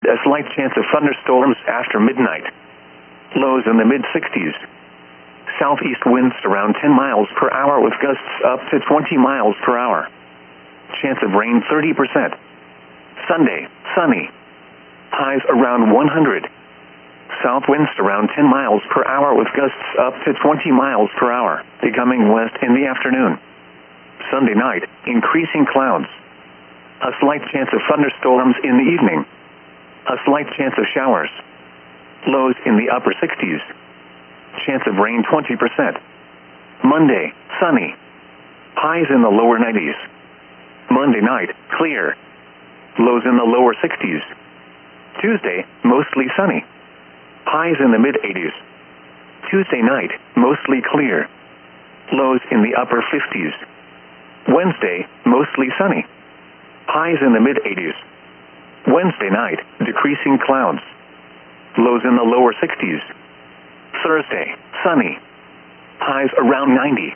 A slight chance of thunderstorms after midnight. Lows in the mid-60s. Southeast winds around 10 miles per hour with gusts up to 20 miles per hour. Chance of rain 30%. Sunday, sunny. Highs around 100. South winds around 10 miles per hour with gusts up to 20 miles per hour, becoming west in the afternoon. Sunday night, increasing clouds. A slight chance of thunderstorms in the evening. A slight chance of showers. Lows in the upper 60s. Chance of rain 20%. Monday, sunny. Highs in the lower 90s. Monday night, clear. Lows in the lower 60s. Tuesday, mostly sunny. Highs in the mid-80s. Tuesday night, mostly clear. Lows in the upper 50s. Wednesday, mostly sunny. Highs in the mid-80s. Wednesday night, decreasing clouds. Lows in the lower 60s. Thursday, sunny. Highs around 90.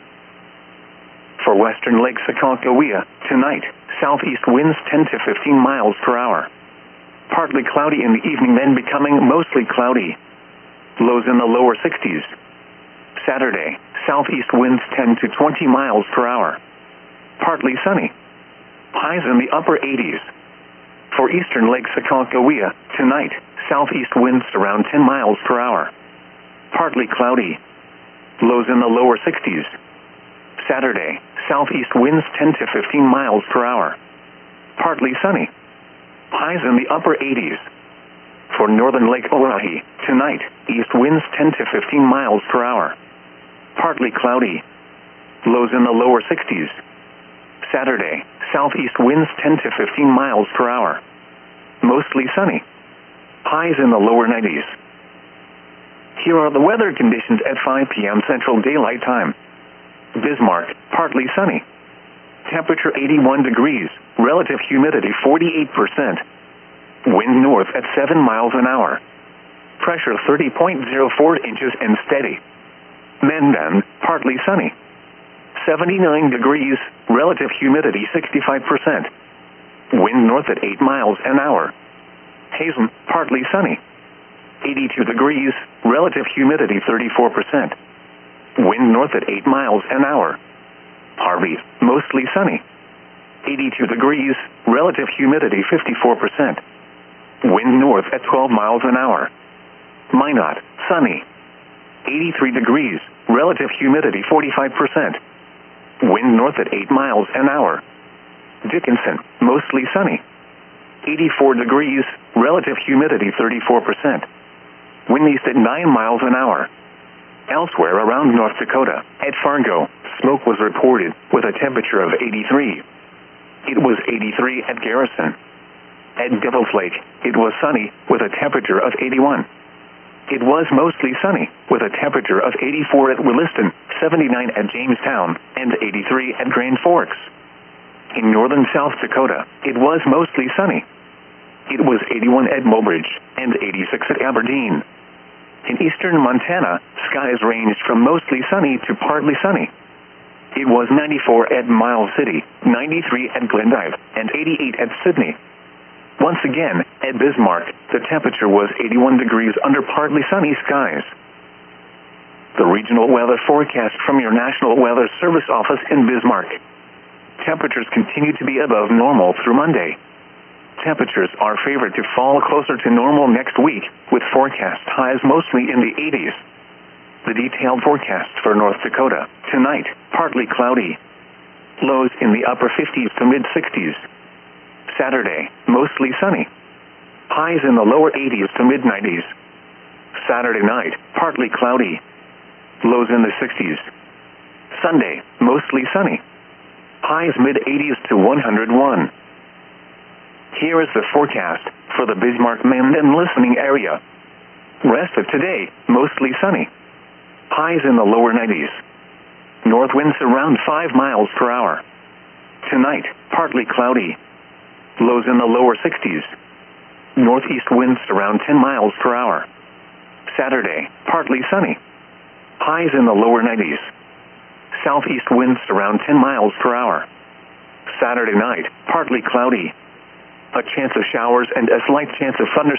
For western Lake Sakakawea, tonight, southeast winds 10 to 15 miles per hour. Partly cloudy in the evening, then becoming mostly cloudy. Lows in the lower 60s. Saturday, southeast winds 10 to 20 miles per hour. Partly sunny. Highs in the upper 80s. For eastern Lake Sakakawea, tonight, southeast winds around 10 miles per hour. Partly cloudy. Lows in the lower 60s. Saturday, southeast winds 10 to 15 miles per hour. Partly sunny. Highs in the upper 80s. For northern Lake Oahe, tonight, east winds 10 to 15 miles per hour. Partly cloudy. Lows in the lower 60s. Saturday, southeast winds 10 to 15 miles per hour. Mostly sunny. Highs in the lower 90s. Here are the weather conditions at 5 p.m. Central Daylight Time. Bismarck, partly sunny. Temperature 81 degrees, relative humidity 48%. Wind north at 7 miles an hour. Pressure 30.04 inches and steady. Mandan, partly sunny. 79 degrees, relative humidity 65%. Wind north at 8 miles an hour. Hazen, partly sunny. 82 degrees, relative humidity 34%. Wind north at 8 miles an hour. Harvey, mostly sunny. 82 degrees, relative humidity 54%. Wind north at 12 miles an hour. Minot, sunny. 83 degrees, relative humidity 45%. Wind north at 8 miles an hour. Dickinson, mostly sunny. 84 degrees, relative humidity 34%. Wind east at 9 miles an hour. Elsewhere around North Dakota, at Fargo, smoke was reported with a temperature of 83. It was 83 at Garrison. At Devil's Lake, it was sunny with a temperature of 81. It was mostly sunny with a temperature of 84 at Williston, 79 at Jamestown, and 83 at Grand Forks. In northern South Dakota, it was mostly sunny. It was 81 at Mobridge and 86 at Aberdeen. In eastern Montana, skies ranged from mostly sunny to partly sunny. It was 94 at Miles City, 93 at Glendive, and 88 at Sydney. Once again, at Bismarck, the temperature was 81 degrees under partly sunny skies. The regional weather forecast from your National Weather Service office in Bismarck. Temperatures continue to be above normal through Monday. Temperatures are favored to fall closer to normal next week, with forecast highs mostly in the 80s. The detailed forecast for North Dakota: tonight, partly cloudy. Lows in the upper 50s to mid-60s. Saturday, mostly sunny. Highs in the lower 80s to mid-90s. Saturday night, partly cloudy. Lows in the 60s. Sunday, mostly sunny. Highs mid-80s to 101. Here is the forecast for the Bismarck-Mandan listening area. Rest of today, mostly sunny. Highs in the lower 90s. North winds around 5 miles per hour. Tonight, partly cloudy. Lows in the lower 60s. Northeast winds around 10 miles per hour. Saturday, partly sunny. Highs in the lower 90s. Southeast winds around 10 miles per hour. Saturday night, partly cloudy. A chance of showers and a slight chance of thunderstorms.